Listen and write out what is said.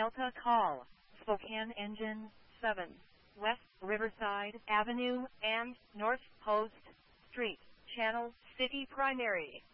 Delta Call, Spokane Engine 7, West Riverside Avenue and North Post Street, Channel City Primary.